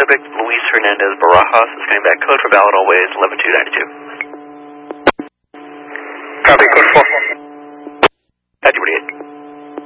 subject, Luis Hernandez Barajas, is coming back. Code for valid always, 11292. Copy, code 4.